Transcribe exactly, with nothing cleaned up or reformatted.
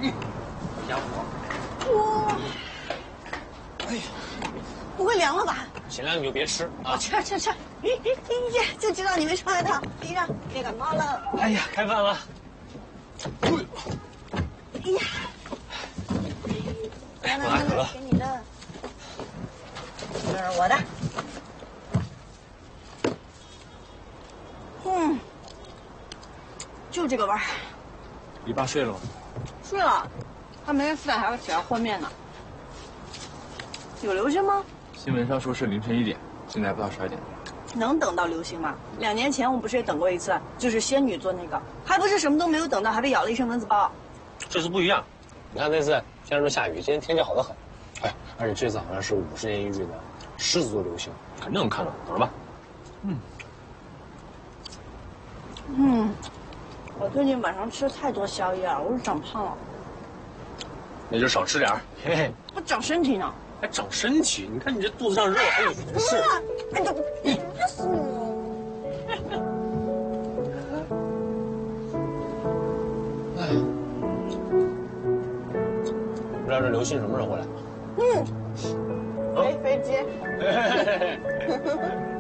压我。哇！哎呀，不会凉了吧？ 嫌凉你就别吃啊！ 吃吃吃！咦咦咦呀，就知道你没穿外套，披上别感冒了。 哎呀，开饭了！ 哎呀，来来来，给你的，这是我的。嗯，就这个味儿。 你爸睡了吗？ 睡了，他没人饭还要起来和面呢。有流星吗？ 新闻上说是凌晨一点，现在不到十二点。 能等到流星吗？两年前我不是也等过一次，就是仙女座那个，还不是什么都没有等到，还被咬了一身蚊子包。 这次不一样，你看那次天上都下雨，今天天气好得很。哎，而且这次好像是五十年一遇的狮子座流星，肯定能看到，等着吧。嗯。 嗯，我最近晚上吃太多宵夜了，我是长胖了。 那就少吃点儿，嘿嘿。 我长身体呢。 还长身体？你看你这肚子上肉还有圆事。 哎，都打死我！ 哎，不知道这刘信什么时候回来？ 嗯，飞飞机。